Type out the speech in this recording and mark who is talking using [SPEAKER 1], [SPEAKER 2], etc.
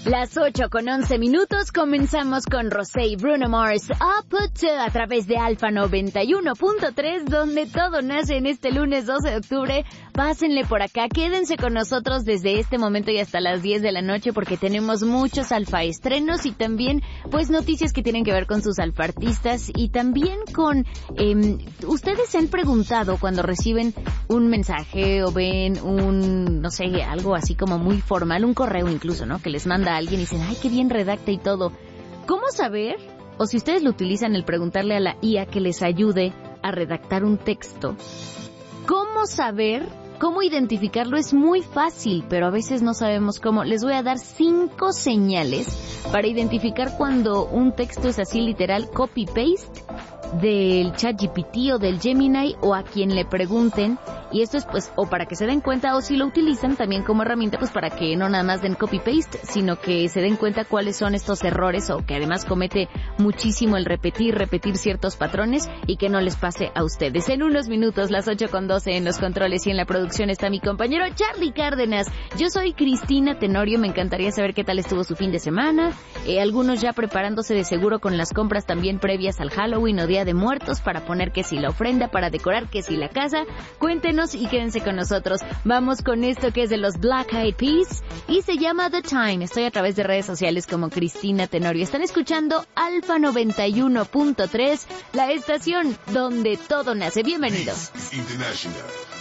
[SPEAKER 1] Las 8:11 comenzamos con Rosé y Bruno Mars Up a través de Alfa 91.3, donde todo nace en este lunes 12 de octubre. Pásenle por acá, quédense con nosotros desde este momento y hasta las 10 de la noche porque tenemos muchos alfa estrenos y también pues noticias que tienen que ver con sus alfa artistas y también con... ustedes se han preguntado cuando reciben un mensaje o ven un, no sé, algo así como muy formal, un correo incluso, ¿no? Que les manda a alguien y dicen, ay, qué bien redacta y todo. ¿Cómo saber? O si ustedes lo utilizan el preguntarle a la IA que les ayude a redactar un texto. ¿Cómo saber? ¿Cómo identificarlo? Es muy fácil, pero a veces no sabemos cómo. Les voy a dar 5 señales para identificar cuando un texto es así literal copy-paste del ChatGPT o del Gemini o a quien le pregunten. Y esto es pues o para que se den cuenta o si lo utilizan también como herramienta pues para que no nada más den copy-paste, sino que se den cuenta cuáles son estos errores o que además comete muchísimo el repetir ciertos patrones y que no les pase a ustedes. En unos minutos, las 8:12 en los controles y en la producción está mi compañero Charlie Cárdenas. Yo soy Cristina Tenorio, me encantaría saber qué tal estuvo su fin de semana. Algunos ya preparándose de seguro con las compras también previas al Halloween o Día de Muertos para poner que si la ofrenda, para decorar que si la casa. Cuéntenos y quédense con nosotros. Vamos con esto que es de los Black Eyed Peas y se llama The Time. Estoy a través de redes sociales como Cristina Tenorio. Están escuchando Alfa 91.3, la estación donde todo nace. Bienvenidos.
[SPEAKER 2] International.